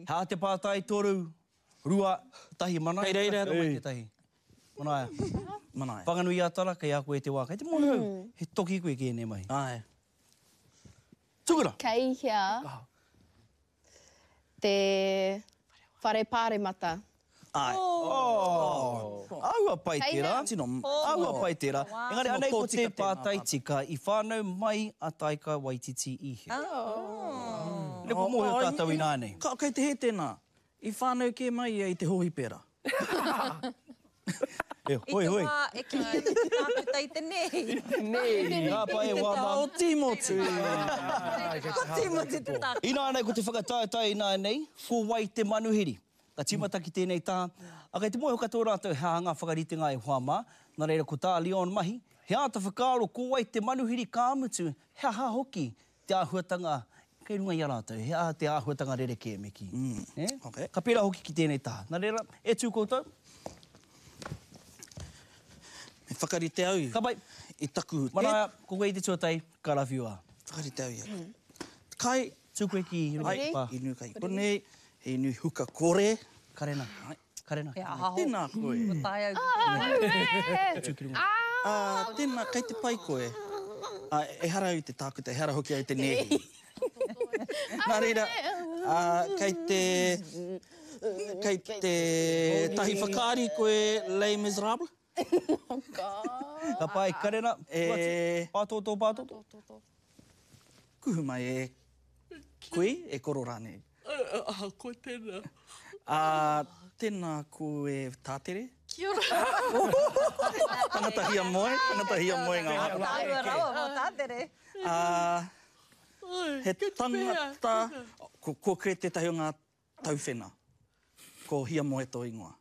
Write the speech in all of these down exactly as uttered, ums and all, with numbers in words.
Hā te pātai toru, rua, tahi mana. Hei reira. Hei te tahi. Manaia. Manaia. Whanganui a tara, kei a koe te wā. Kei te mono hau. He toki koe ki ene mai. Ai. Tūkura. Kei hea te whare pāremata. Ai. Oh. Aua pai tērā. Tino. Aua pai tērā. Engari, Tino anei ko te pōtika tēnā pātai tika i whānau mai a Taika Waititi i he. Oh. Ne ko mohi o tātou i nānei. Ka, kei te he tēnā. I whānau ke mai ia i te hohi pēra. E, hoi, hoi. I te wā e ki tāku tei te nei. Nei. Ngā pai e wā O Timoti. Ko Timoti te tāku. I nānei ko te whakataetai i nānei, ko wai te manuhiri. Ka timata ki tēnei tā. A kei te moe hoka tō rātou he hanga whakaritenga e Huama. Nā reira ko tā Leon Mahi. He āta whakaaro ko wai te manuhiri kāmutu. He aha hoki te āhuatanga. Kei runga i a rātou. He aha te āhuatanga rereke e meki. Mm. Eh? Okay. Ka pērā hoki ki tēnei tā. Nā reira, e tū koutou. Me whakarite au. Ka pai. I taku. Manaia, ko koe i te tuatai, ka rawhiua. Whakarite au ia. Kai. Tū koe ki Ai, runga pā. inu kai konei. He inu huka kore. Karena. Karena. E ahaho. Tēnā koe. Ko tai au. Tū ki runga. Ah, tēnā, kei te pai koe. Ah, e hara au te tākuta, e hara hoki au te nehi. Nā reira, ah, kei te... Kei te tahi whakaari koe Les Miserables. Ka pai, karena. E... Pātoto, pātoto. Kuhu mai e koe e koro rānei. Ah, ko tēnā. Ah, tēnā koe tātere. Kia ora. Tangata hia moe, tangata hia moe ngā hara. Tāua rawa mō tātere. Ah, he tangata... Ko, ko kre tētahi o ngā tauwhena. Ko hia moe tō ingoa.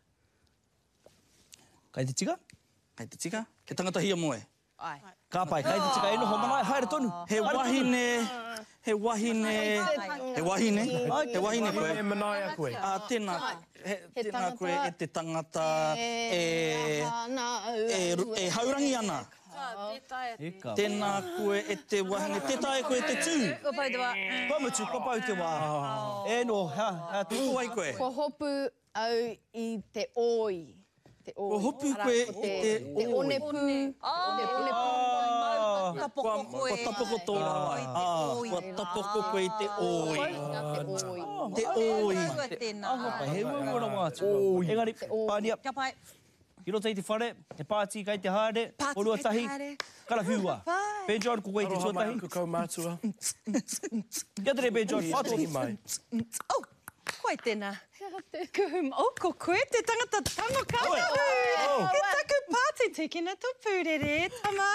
Kai te tika? Kei te tika, ke tangata hia moe. Ai. Ka pai, kai te tika e noho mana, haere tonu. He wahine, he wahine, he wahine, he wahine koe. E manaia koe. Ah, tēnā, he, He tēnā tangata- koe e te tangata e, hana au e, ru- e haurangi ana. Eka. Tēnā koe e te wahine, te tae koe te tū. Ko pai te wā. Pamutu, ka pau te wā. E no, ha, ha, tu. Ko ai koe. Ko hopu au i te oi. Te oi. Ko hopu Ara, koe ko i te Te oi. one pū. Oh, Ah. tapoko Kua, koe. kua tapoko tō rawa. Ah, kua tapoko koe i te oi. Te oi. Te oi. Taua tēnā. Aha, pai, he uura wātu. Engari, pānia, Kia pai. ki rota i te whare, te pāti kai te haere, Pāti orua kai te tahi, haere. kara whiua. Pai. Ben John, ko koe i te Aroha mai tuatahi. aku kau mātua. Kia tere, Ben John, Tihi whātohi. mai. Oh, koe tēnā. Kuhum, oh, ko koe te tangata tango kākahu. Oh. Ke taku pāti tikina tō pūrere, tama.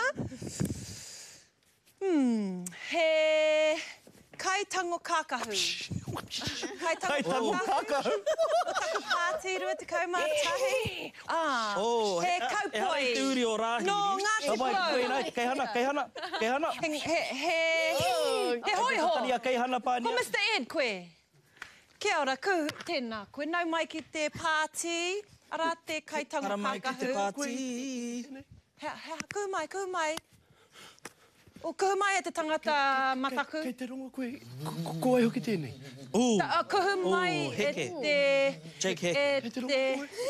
Hmm, he kai tango kākahu. Kai Kai tango kākahu. Taku pāti rua te kaumātahi. Ah, Oh, he e hara kaupoi. i te uri o rāhiri. No, Ka Ngāti pai, koe Flow. nai, kei hana, kei hana, kei hana. He, he, he, he hoi Taria, ho. kei hana Ko pānia. Mister Ed koe. Kia ora, ku, tēnā, koe nau mai ki te pāti, ara te kaitango Ara mai ki te kākahu. pāti. Hea, hea, ku mai, ku mai. O ku mai e te tangata mataku. Kei te rongo koe, ko, ko, ko ai hoki tēnei. Uh, Ta, ku mai Oh, e heke. te... Jake Heck. E Kei te rongo te... koe.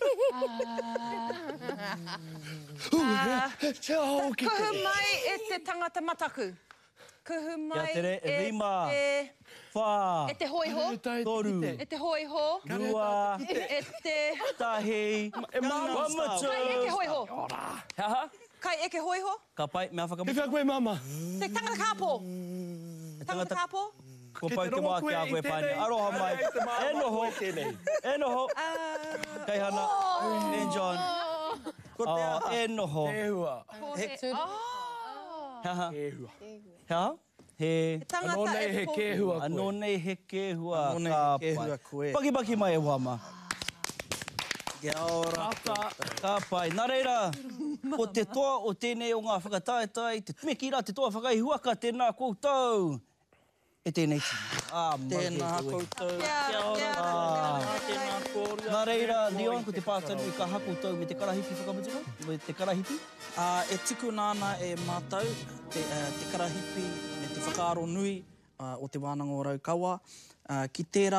Ah, Te ao ki kuhu te. mai e te tangata mataku. Kuhu mai Kia tere, e rima. te... Whā, E te hoiho. toru, E te hoiho. rua, E te... tahi, E māma wamatu. Kai eke hoiho. Haha, Kai eke hoiho. ka pai, mea He whakamu. whea koe mama. Te tangata kāpō. Tangata kāpō. Ko Kei pai te te rongo wā koe ki a i koe tēnei. pānia. Aroha mai. Ai, te māma E noho, koe tēnei. e noho. Ah, Kei hana, Ben John. Ko te Ah, aha. e noho. E hua. he... Oh. Haha, E hua. haha, he... Tangata Anō nei e he po- kēhua koe. Anō nei he kēhua Anō nei ka he kēhua pai. koe. Paki paki mai e wama. Kia ora. Ka pai. Nā reira, o te toa o tēnei o ngā whakataetai, te tumeki rā te toa whakaihuaka, tēnā koutou. E tēnei tina. Ah, Tēnā mahi te ue. koutou. Kia ora, kia ora, Ah, kia tēnā ora. kōrua. Nā reira, Leon, ko te pātanu i ka hako tau me te karahipi whakamutura? Me te karahipi? Uh, e tiku nāna e mātau, te, uh, te karahipi me te whakaaro nui uh, o te wānanga o Raukawa. Uh, ki tērā